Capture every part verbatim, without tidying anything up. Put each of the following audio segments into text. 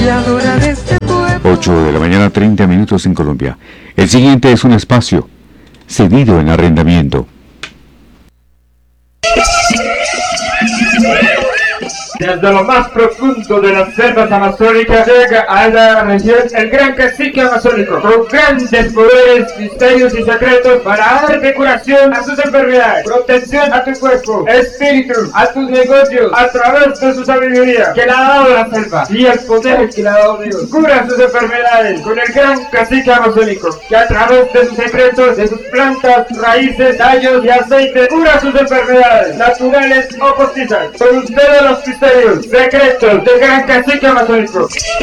criadora de este pueblo. ocho de la mañana, treinta minutos en Colombia. El siguiente es un espacio cedido en arrendamiento. Desde lo más profundo de las selvas amazónicas llega a la región el gran cacique amazónico, con grandes poderes, misterios y secretos para darte curación a tus enfermedades, protección a tu cuerpo, espíritu, a tus negocios, a través de su sabiduría que le ha dado la selva y el poder que le ha dado Dios. Cura sus enfermedades con el gran cacique amazónico, que a través de sus secretos, de sus plantas, raíces, tallos y aceites, cura sus enfermedades, naturales o postizas. Con ustedes los misterios secretos del gran cacique amazónico.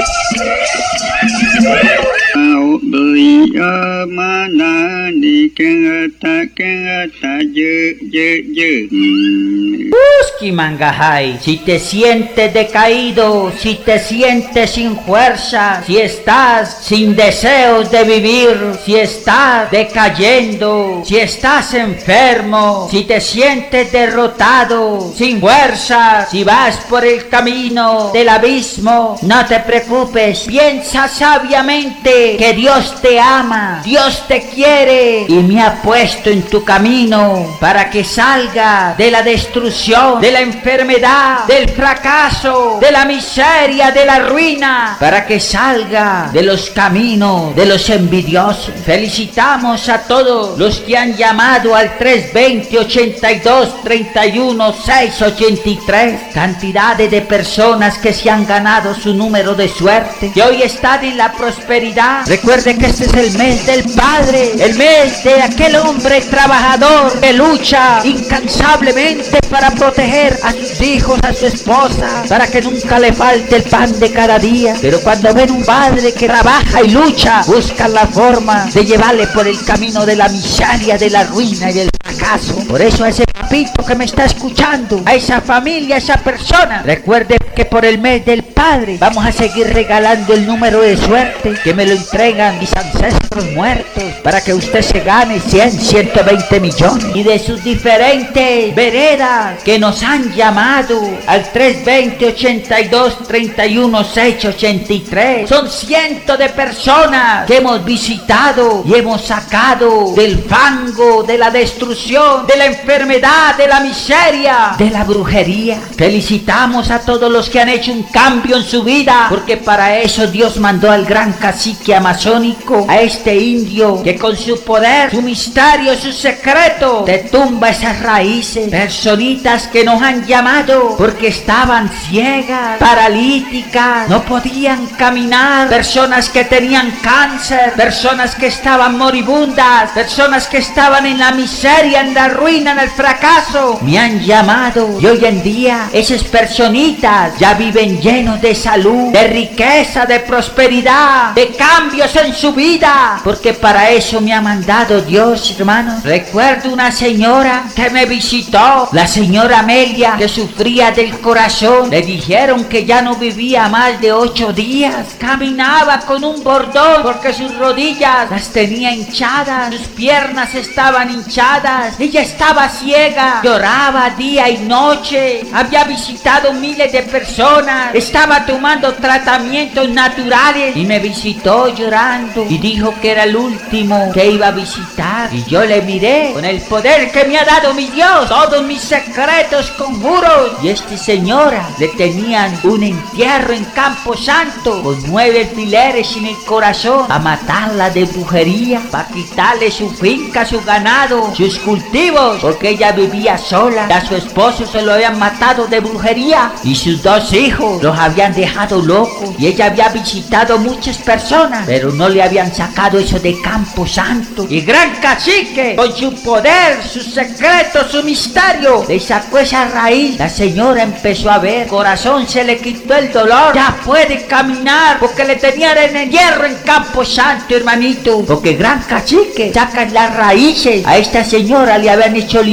Uski Mangajay, si te sientes decaído, si te sientes sin fuerza, si estás sin deseos de vivir, si estás decayendo, si estás enfermo, si te sientes derrotado, sin fuerza, si vas por el camino del abismo, no te preocupes, piensa sabiamente que Dios te ama, Dios te quiere y me ha puesto en tu camino para que salga de la destrucción, de la enfermedad, del fracaso, de la miseria, de la ruina, para que salga de los caminos de los envidiosos. Felicitamos a todos los que han llamado al tres veinte, ochenta y dos, treinta y uno, seiscientos ochenta y tres, cantidades de personas que se han ganado su número de suerte, que hoy están en la prosperidad. Recuerde que este es el mes del Padre, el mes de aquel hombre trabajador que lucha incansablemente para proteger a sus hijos, a su esposa, para que nunca le falte el pan de cada día. Pero cuando ven un padre que trabaja y lucha, buscan la forma de llevarle por el camino de la miseria, de la ruina y del fracaso. Por eso a ese papito que me está escuchando, a esa familia, a esa persona, recuerde que por el mes del Padre vamos a seguir regalando el número de suerte que me lo entregan mis ancestros muertos, para que usted se gane cien, ciento veinte millones. Y de sus diferentes veredas que nos han llamado al tres veinte, ochenta y dos, treinta y uno, seiscientos ochenta y tres, son cientos de personas que hemos visitado y hemos sacado del fango, de la destrucción, de la enfermedad, de la miseria, de la brujería. Felicitamos a todos los que han hecho un cambio en su vida, porque para eso Dios mandó al gran cacique amazónico, a este indio que con su poder, su misterio, su secreto, te tumba esas raíces. Personitas que nos han llamado porque estaban ciegas, paralíticas, no podían caminar, personas que tenían cáncer, personas que estaban moribundas, personas que estaban en la miseria, en la ruina, en el fracaso, me han llamado y hoy en día esas personitas ya viven llenos de salud, de riqueza, de prosperidad, de cambios en su vida, porque para eso me ha mandado Dios, hermanos. Recuerdo una señora que me visitó, la señora Amelia, que sufría del corazón. Le dijeron que ya no vivía más de ocho días, caminaba con un bordón porque sus rodillas las tenía hinchadas, sus piernas estaban hinchadas, ella estaba ciega, lloraba día y noche, había visitado miles de personas, estaba tomando tratamientos naturales y me visitó llorando y dijo que era el último que iba a visitar. Y yo le miré con el poder que me ha dado mi Dios, todos mis secretos, conjuros, y esta señora le tenían un entierro en Campo Santo con nueve alfileres en el corazón a matarla de brujería, para quitarle su finca, su ganado, sus cultivos, porque ella vivía sola, a su esposo se lo habían matado de brujería y sus dos hijos los habían dejado locos, y ella había visitado muchas personas pero no le habían sacado eso de Campo Santo. Y gran cacique, con su poder, su secreto, su misterio, le sacó esa raíz. La señora empezó a ver, corazón se le quitó el dolor, ya puede caminar, porque le tenían en el hierro en Campo Santo, hermanito, porque gran cacique sacan las raíces. A esta señora le habían hecho limpieza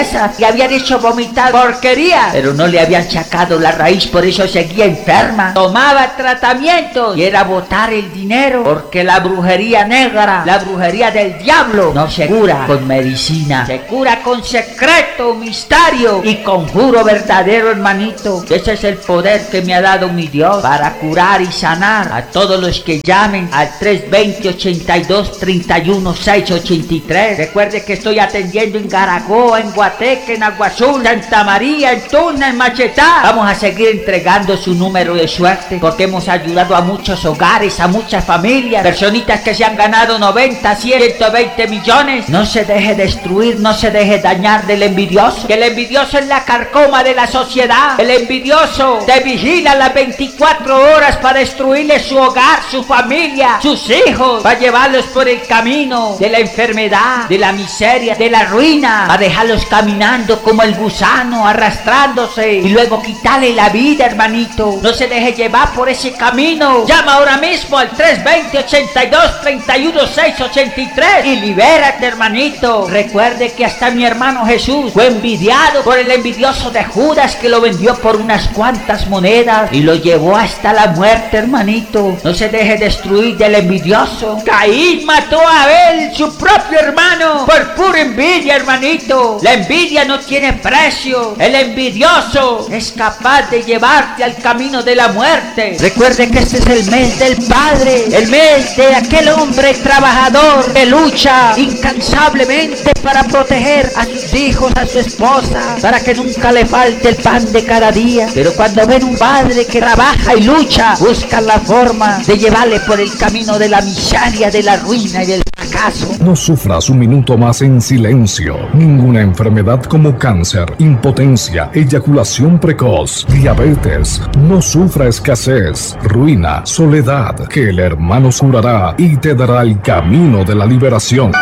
limpieza, le habían hecho vomitar porquería, pero no le habían sacado la raíz, por eso seguía enferma. Tomaba tratamiento y era botar el dinero, porque la brujería negra, la brujería del diablo, no se cura con medicina, se cura con secreto, misterio y conjuro verdadero, hermanito. Ese es el poder que me ha dado mi Dios para curar y sanar a todos los que llamen al tres veinte, ochenta y dos, treinta y uno, seiscientos ochenta y tres. Recuerde que estoy atendiendo en Garagoa, en Guateque, en Agua Azul, Santa María, en Tuna, en Machetá. Vamos a seguir entregando su número de suerte, porque hemos ayudado a muchos hogares, a muchas familias, personitas que se han ganado noventa, cien, ciento veinte millones. No se deje destruir, no se deje dañar del envidioso, que el envidioso es la carcoma de la sociedad. El envidioso te vigila las veinticuatro horas para destruirle su hogar, su familia, sus hijos, para llevarlos por el camino de la enfermedad, de la miseria, de la ruina, para dejarlos caminando como el gusano, arrastrándose y luego quitarle la vida, hermanito. No se deje llevar por ese camino. Llama ahora mismo al tres veinte, ochenta y dos, treinta y uno, seiscientos ochenta y tres y libérate, hermanito. Recuerde que hasta mi hermano Jesús fue envidiado por el envidioso de Judas, que lo vendió por unas cuantas monedas y lo llevó hasta la muerte, hermanito. No se deje destruir del envidioso. Caín mató a Abel, su propio hermano, por pura envidia, hermanito. La envidia no tiene precio. El envidioso es capaz de llevarte al camino de la muerte. Recuerde que este es el mes del Padre, el mes de aquel hombre trabajador que lucha incansablemente para proteger a sus hijos, a su esposa, para que nunca le falte el pan de cada día. Pero cuando ven un padre que trabaja y lucha, buscan la forma de llevarle por el camino de la miseria, de la ruina y del fracaso. No sufras un minuto más en silencio. Ninguna enfermedad como cáncer, impotencia, eyaculación precoz, diabetes, no sufra escasez, ruina, soledad, que el hermano curará y te dará el camino de la liberación.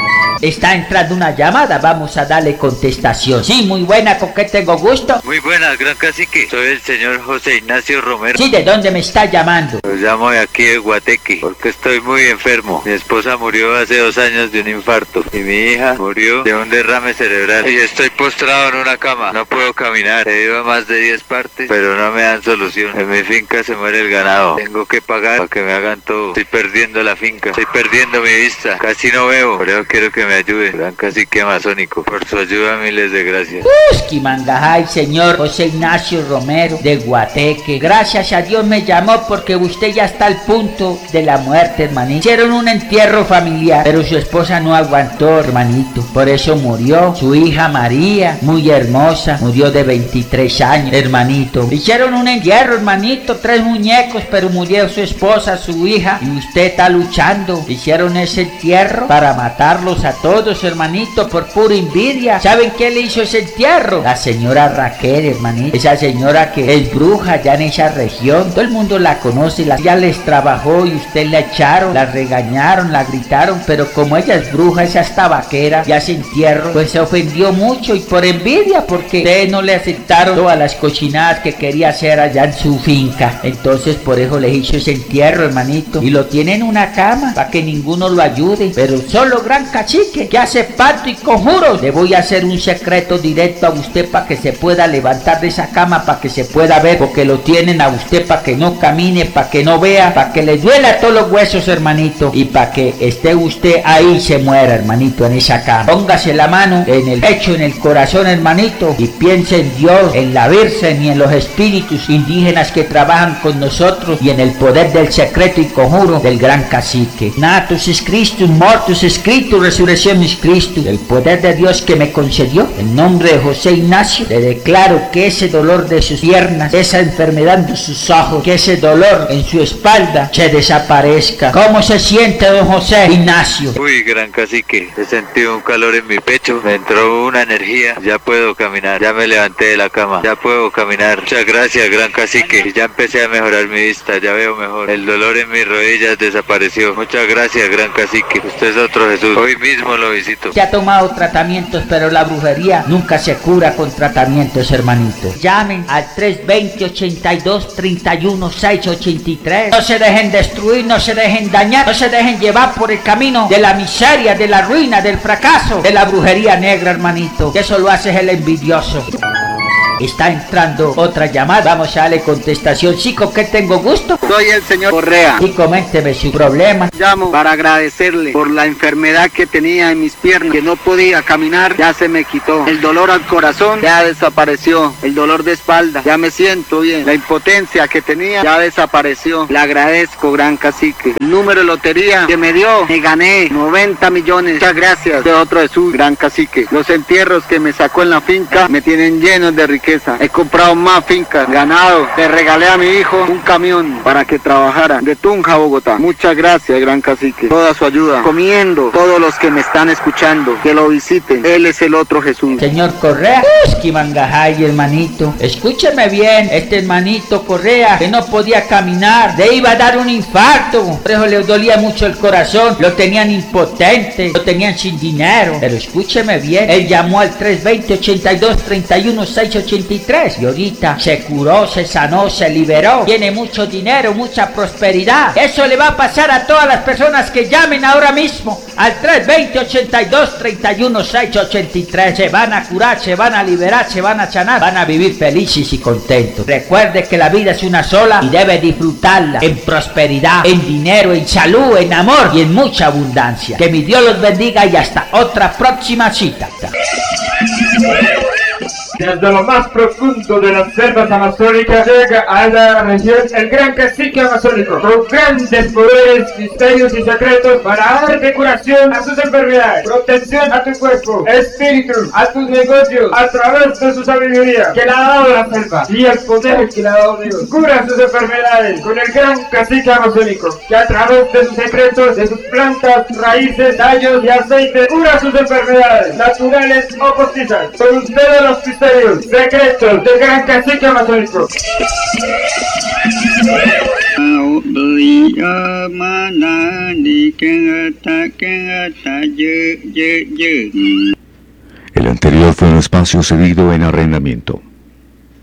Está entrando una llamada, vamos a darle contestación. Sí, muy buena, ¿con qué tengo gusto? Muy buenas, gran cacique. Soy el señor José Ignacio Romero. Sí, ¿de dónde me está llamando? Lo llamo de aquí de Guateque, porque estoy muy enfermo. Mi esposa murió hace dos años de un infarto y mi hija murió de un derrame cerebral. Y estoy postrado en una cama, no puedo caminar. He ido a más de diez partes, pero no me dan solución. En mi finca se muere el ganado. Tengo que pagar para que me hagan todo. Estoy perdiendo la finca, estoy perdiendo mi vista. Casi no veo, por eso quiero que me ayude. Gran cacique amazónico, por su ayuda miles de gracias. Uski Mangajay, señor José Ignacio Romero de Guateque. Gracias a Dios me llamó, porque usted ya está al punto de la muerte, hermanito. Hicieron un entierro familiar, pero su esposa no aguantó, hermanito. Por eso murió. Su hija María, muy hermosa, murió de veintitrés años, hermanito. Hicieron un entierro, hermanito, tres muñecos, pero murió su esposa, su hija, y usted está luchando. Hicieron ese entierro para matarlos a todos, hermanito, por pura envidia. ¿Saben qué le hizo ese entierro? La señora Raquel, hermanito. Esa señora que es bruja ya en esa región. Todo el mundo la conoce. La, ya les trabajó y usted la echaron, la regañaron, la gritaron. Pero como ella es bruja, esa es tabaquera, ya se entierro, pues se ofendió mucho y por envidia, porque ustedes no le aceptaron todas las cochinadas que quería hacer allá en su finca. Entonces por eso le hizo ese entierro, hermanito. Y lo tiene en una cama para que ninguno lo ayude. Pero solo gran cacique, que hace pacto y conjuros, le voy a hacer un secreto directo a usted para que se pueda levantar de esa cama, para que se pueda ver, porque lo tienen a usted para que no camine, para que no vea, para que le duela todos los huesos, hermanito, y para que esté usted ahí y se muera, hermanito, en esa cama. Póngase la mano en el pecho, en el corazón, hermanito, y piense en Dios, en la Virgen y en los espíritus indígenas que trabajan con nosotros, y en el poder del secreto y conjuro del gran cacique. Natus es Christus, mortus es Christus, resurrección es Cristo. El poder de Dios que me concedió, en nombre de José Ignacio, le declaro que ese dolor de sus piernas, esa enfermedad de sus ojos, que ese dolor en su espalda se desaparezca. ¿Cómo se siente, don José Ignacio? Uy, gran cacique, he sentido un calor en mi pecho, me entró una energía, ya puedo caminar, ya me levanté de la cama, ya puedo caminar. Muchas gracias, gran cacique, y ya empecé a mejorar mi vista, ya veo mejor. El dolor en mis rodillas desapareció. Muchas gracias, gran cacique, usted es otro Jesús. Hoy mismo mismo lo visito. Se ha tomado tratamientos, pero la brujería nunca se cura con tratamientos, hermanito. Llamen al tres veinte, ochenta y dos, treinta y uno, seiscientos ochenta y tres. No se dejen destruir, no se dejen dañar, no se dejen llevar por el camino de la miseria, de la ruina, del fracaso, de la brujería negra, hermanito. Que eso lo hace el envidioso. Está entrando otra llamada. Vamos a darle contestación. Sí, ¿con qué tengo gusto? Soy el señor Correa. Y coménteme su problema. Llamo para agradecerle por la enfermedad que tenía en mis piernas, que no podía caminar, ya se me quitó. El dolor al corazón ya desapareció. El dolor de espalda, ya me siento bien. La impotencia que tenía ya desapareció. Le agradezco, gran cacique. El número de lotería que me dio, me gané noventa millones. Muchas gracias. De otro Jesús, gran cacique. Los entierros que me sacó en la finca me tienen llenos de riqueza. He comprado más fincas, ganado. Le regalé a mi hijo un camión para que trabajara de Tunja a Bogotá. Muchas gracias, gran cacique. Toda su ayuda. Comiendo, todos los que me están escuchando, que lo visiten. Él es el otro Jesús. Señor Correa, Uski Mangajay, hermanito. Escúcheme bien, este hermanito Correa, que no podía caminar, le iba a dar un infarto. Por eso le dolía mucho el corazón, lo tenían impotente, lo tenían sin dinero. Pero escúcheme bien, él llamó al tres veinte, ochenta y dos, treinta y uno, seiscientos ochenta y tres y ahorita se curó, se sanó, se liberó, tiene mucho dinero, mucha prosperidad. Eso le va a pasar a todas las personas que llamen ahora mismo al tres veinte, ochenta y dos, treinta y uno, seiscientos ochenta y tres. Se van a curar, se van a liberar, se van a sanar, van a vivir felices y contentos. Recuerde que la vida es una sola y debe disfrutarla en prosperidad, en dinero, en salud, en amor y en mucha abundancia. Que mi Dios los bendiga y hasta otra próxima cita. Desde lo más profundo de las selvas amazónicas llega a la región el gran cacique amazónico, con grandes poderes, misterios y secretos para darte curación a sus enfermedades, protección a tu cuerpo, espíritu, a tus negocios, a través de su sabiduría que le ha dado la selva y el poder que le ha dado Dios. Cura sus enfermedades con el gran cacique amazónico, que a través de sus secretos, de sus plantas, raíces, tallos y aceites, cura sus enfermedades, naturales o postizas. Con ustedes los misterios secretos del gran cacique amazónico. El anterior fue un espacio cedido en arrendamiento.